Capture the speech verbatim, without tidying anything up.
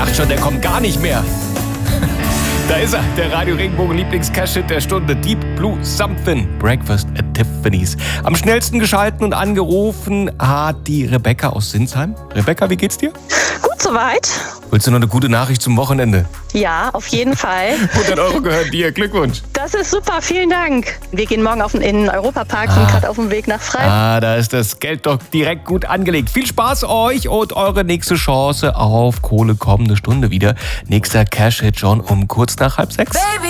dachte schon, der kommt gar nicht mehr. Da ist er, der Radio Regenbogen Lieblings-Cash-Hit der Stunde. Deep Blue Something, Breakfast at Tiffany's. Am schnellsten geschalten und angerufen hat die Rebecca aus Sinsheim. Rebecca, wie geht's dir? Gut soweit. Willst du noch eine gute Nachricht zum Wochenende? Ja, auf jeden Fall. hundert Euro gehören dir, Glückwunsch. Das ist super, vielen Dank. Wir gehen morgen auf den, in den Europapark, Ah. sind gerade auf dem Weg nach Freiburg. Ah, da ist das Geld doch direkt gut angelegt. Viel Spaß euch und eure nächste Chance auf Kohle kommende Stunde wieder. Nächster Cash-Hit schon um kurz nach halb sechs. Baby.